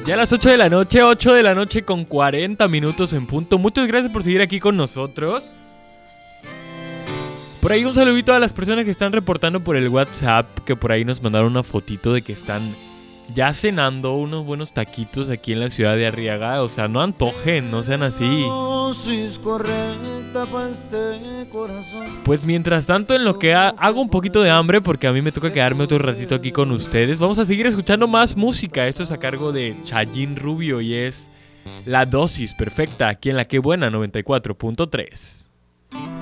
Ya a las 8 de la noche, 8 de la noche con 40 minutos en punto. Muchas gracias por seguir aquí con nosotros. Por ahí un saludito a las personas que están reportando por el WhatsApp, que por ahí nos mandaron una fotito de que están ya cenando unos buenos taquitos aquí en la ciudad de Arriaga. O sea, no antojen, no sean así. Pues mientras tanto, en lo que hago un poquito de hambre, porque a mí me toca quedarme otro ratito aquí con ustedes, vamos a seguir escuchando más música. Esto es a cargo de Chayín Rubio y es La Dosis Perfecta aquí en La Que Buena 94.3.